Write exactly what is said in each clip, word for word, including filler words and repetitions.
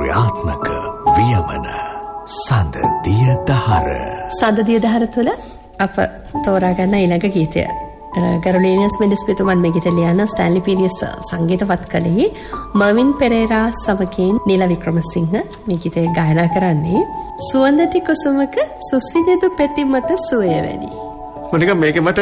ක්‍රියාත්මක වියමන සඳදිය දහර. සඳදිය දහර තුළ අප තෝරාගන්න ඊළඟ ගීතය ගරුලීනියස් මෙඩිස් පිතුමන් මේ ගීත ලියන ස්ටැන්ලි පීරියස් සංගීතවත් කළේ මර්වින් පෙරේරා සමගින් නීල වික්‍රමසිංහ මේ ගීතය ගායනා කරන්නේ සුවඳති කුසුමක සුසිදෙදු පෙති මත සුවේ වැඩි. මොනික මේක මට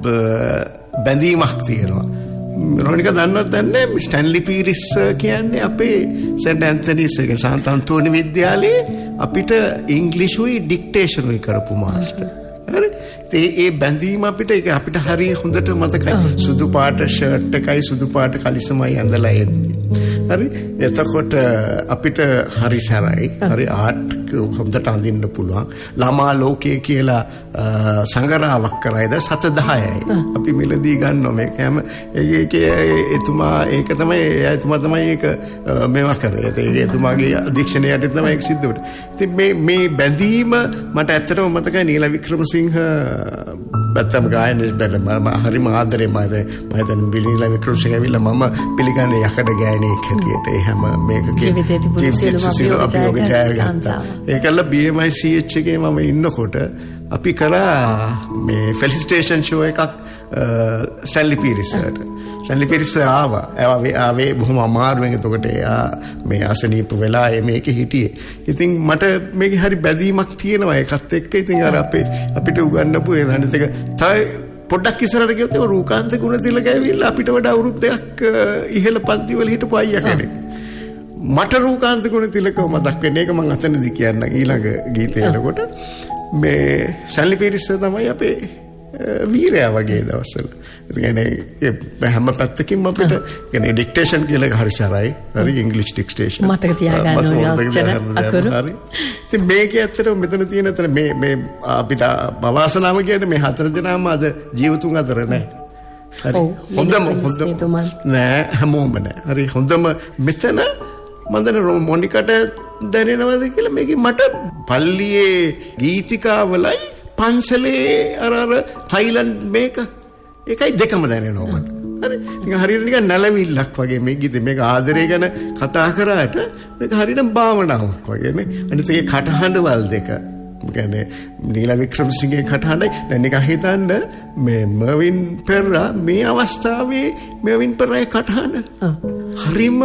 බැඳීමක් තියෙනවා. රෝනික දන්නවත් දන්නේ ස්ටැන්ලි පීරිස් කියන්නේ අපේ සෙන්ට් ඇන්තනීස් එක සාන්ත අන්තෝනි විද්‍යාලයේ අපිට ඉංග්‍රීසිුයි ඩික්ටේෂනුයි කරපු මාස්ටර්. හරි ඒ ඒ බැඳීම අපිට ඒක අපිට හරි හොඳට මතකයි. සුදු පාට ෂර්ට් එකයි සුදු පාට කලිසමයි ඇඳලා එන්නේ. හරි එතකොට අපිට හරි සරයි හරි ආර්ට් හොඳට අඳින්න පුළුවන්. ළමා ලෝකයේ කියලා සංගරාවක් කරයිද සත දහයයි අපි මිලදී ගන්නවා මේක හැම ඒකේ එතුමා ඒක තමයි එතුමා තමයි ඒක මේවා කරේ. ඒක එතුමාගේ අධීක්ෂණයට තමයි ඒක සිද්ධ වුනේ. ඉතින් මේ මේ බැඳීම මට ඇත්තටම මතකයි නීල වික්‍රමසිංහ බත්තම ගායනයේ බැල මම හරිම ආදරේ මම මම හිතන්නේ බිලිනීල වික්‍රමසිංහ ඇවිල්ලා මම පිළිගන්නේ යකඩ ගායනයේ හැටියට ඒ හැම මේක ජීවිතේ අපි ජය ගත්තා. ඒකල B M I C H එකේ මම ඉන්නකොට අපි කරා මේ ෆෙලිසිටේෂන් ෂෝ එකක් ස්ටැන්ලි පීරිස්ට. ස්ටැන්ලි පීරිස් ආවා. ආවේ ආවේ බොහොම අමාරුවෙන් එතකොට එයා මේ අසනීප වෙලා මේකේ හිටියේ. ඉතින් මට මේකේ හරි බැඳීමක් තියෙනවා ඒකත් එක්ක. ඉතින් අර අපේ අපිට උගන්වපු ඒ අනිත් එක තව පොඩ්ඩක් ඉස්සරහට ගියොත් ඒ රූකාන්ත ගුණතිලක ඇවිල්ලා අපිට වඩා අවුරුදු දෙකක් ඉහළ පන්ති වල හිටපු අයියා කෙනෙක්. මට රූකාන්ත ගුණතිලකව මතක් වෙන්නේ. ඒක මම අතනදී කියන්නම් ඊළඟ ගීතයකට. මේ ස්ටැන්ලි පීරිස් තමයි අපේ වීරයා වගේ දවස්වල. ඒ කියන්නේ හැම පැත්තකින්ම අපිට කියන්නේ ඩික්ටේෂන් කියලා එක හරි සරයි. හරි ඉංග්‍රීසි ඩික්ටේෂන්. මතක තියාගන්න ඕනේ අක්ෂර අකුරු. හරි. ඉතින් මේකේ ඇත්තටම මෙතන තියෙන අතර මේ මේ අපිට බවාසනාම කියන්නේ මේ හතර දෙනාම අද ජීවතුන් අතර නැහැ. හරි. හොඳම හොඳම නෑ හැමෝම නෑ. හරි හොඳම මෙතන මන්දන මොනිකට දැනෙනවද කියලා මේකේ මට පල්ලියේ ගීතිකාවලයි පන්සලේ අර අර තයිලන්ඩ් මේක ඒකයි දෙකම දැනෙනවා මට. හරි. නිකන් හරියට නිකන් නැලවිල්ලක් වගේ මේ ගීතේ මේක ආදරය ගැන කතා කරාට මේක හරියට භාවනාවක් වගේ නේ. අනිත් ඒ කටහඬවල් දෙක. කියන්නේ නීල වික්‍රමසිංහගේ කටහඬයි දැන් නිකන් හිතන්න මේ මර්වින් පෙරේරා මේ අවස්ථාවේ මර්වින් පෙරේරාගේ කටහඬ හරිම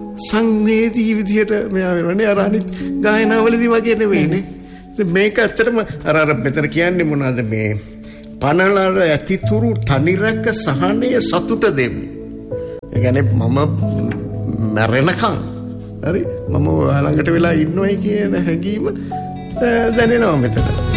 සංවේදී විදියට මෙයා වෙනවනේ අර අනිත් ගායනාවලදී වගේ නෙවෙයිනේ. මේක ඇත්තටම අර අර මෙතන කියන්නේ මොනවද මේ පනලර ඇතිතුරු තනිරක සහනය සතුට දෙමි. ඒ කියන්නේ මම මැරෙනකම් හරි මම ළඟට වෙලා ඉන්නවයි කියන හැඟීම දැනෙනවා මෙතන.